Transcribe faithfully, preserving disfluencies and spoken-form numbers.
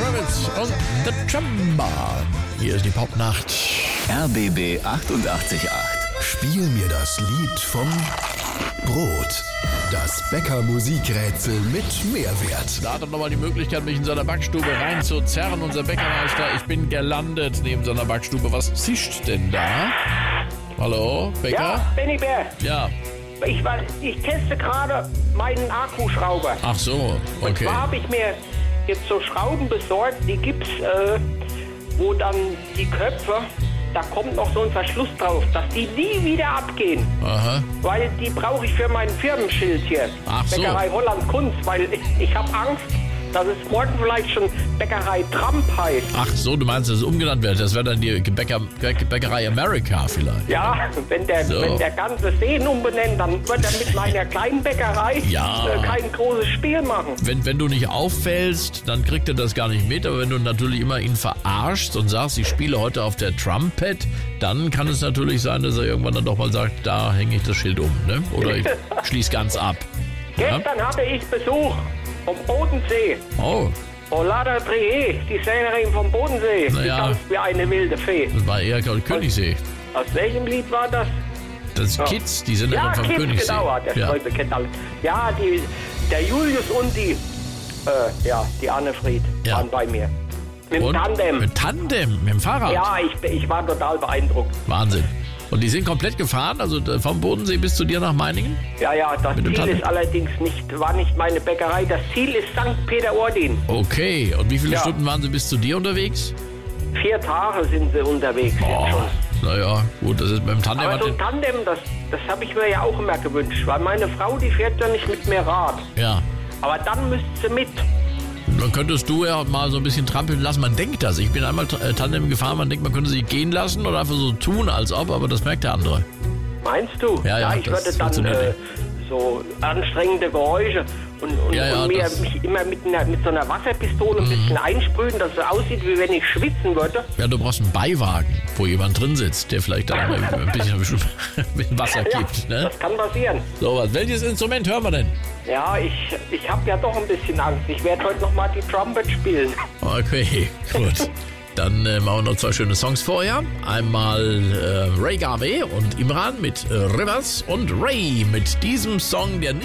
Kravitz und The Chamba. Hier ist die Popnacht. R B B achtundachtzig Komma acht. Spiel mir das Lied vom Brot. Das Bäcker-Musikrätsel mit Mehrwert. Da hat er nochmal die Möglichkeit, mich in seiner Backstube reinzuzerren. Unser Bäckermeister, ich bin gelandet neben seiner Backstube. Was zischt denn da? Hallo, Bäcker? Ja, Benny Bär. Ja. Ich, weiß, ich teste gerade meinen Akkuschrauber. Ach so, Und okay. zwar habe ich mir jetzt so Schrauben besorgt, die gibt's, äh, wo dann die Köpfe, da kommt noch so ein Verschluss drauf, dass die nie wieder abgehen. Aha. Weil die brauche ich für mein Firmenschild hier. Ach so. Bäckerei Holland Kunst, weil ich, ich habe Angst, dass es morgen vielleicht schon Bäckerei Trump heißt. Ach so, du meinst, dass es umgenannt wird. Das wäre dann die Bäcker, Bäck- Bäckerei America vielleicht. Ja, wenn der, So. wenn der ganze Seen umbenennt, dann wird er mit meiner kleinen Bäckerei Ja. äh, kein großes Spiel machen. Wenn, wenn du nicht auffällst, dann kriegt er das gar nicht mit. Aber wenn du natürlich immer ihn verarschst und sagst, ich spiele heute auf der Trumpet, dann kann es natürlich sein, dass er irgendwann dann doch mal sagt, da hänge ich das Schild um. Ne? Oder ich schließe ganz ab. Ja? Gestern hatte ich Besuch vom Bodensee. Oh, Olada Trier, die Sängerin vom Bodensee. Na Die ja. tanzt wie eine wilde Fee. das war eher Königssee. Aus welchem Lied war das? Das ist Ja. Kids, die sind Ja, immer vom Kids, Königssee. genau, der ja. Stolpe kennt alle. Ja, die, der Julius und die, äh, ja, die Annefried Ja. waren bei mir. Mit dem Und? Tandem. Mit Tandem, mit dem Fahrrad. Ja, ich, ich war total beeindruckt. Wahnsinn. Und die sind komplett gefahren, also äh, vom Bodensee bis zu dir nach Meiningen? Ja, ja, das Mit dem Ziel Tandem. ist allerdings nicht, war nicht meine Bäckerei. Das Ziel ist Sankt Peter-Ording. Okay, und wie viele Ja. Stunden waren sie bis zu dir unterwegs? Vier Tage sind sie unterwegs jetzt schon. Naja, gut, das ist mit dem Tandem. Aber hat so ein den- Tandem, das, das habe ich mir ja auch immer gewünscht, weil meine Frau, die fährt ja nicht mit mir Rad. ja. Aber dann müsste sie mit. Dann könntest du ja mal so ein bisschen trampeln lassen. Man denkt das. Ich bin einmal äh, Tandem gefahren, man denkt, man könnte sie gehen lassen oder einfach so tun, als ob, aber das merkt der andere. Meinst du? Ja, ja, ich das würde dann funktioniert äh, nicht. so anstrengende Geräusche und, und, Ja, ja, und mir das- mich immer mit, einer, mit so einer Wasserpistole ein Mhm. bisschen einsprühen, dass es aussieht, wie wenn ich schwitzen würde. Ja, du brauchst einen Beiwagen, wo jemand drin sitzt, der vielleicht dann ein bisschen, ein bisschen Wasser Ja, gibt. Ne? das kann passieren. So was. Welches Instrument hören wir denn? Ja, ich, ich habe ja doch ein bisschen Angst. Ich werde heute noch mal die Trumpet spielen. Okay, gut. Dann äh, machen wir noch zwei schöne Songs vorher. Einmal äh, Ray Garvey und Imran mit äh, Rivers und Ray mit diesem Song, der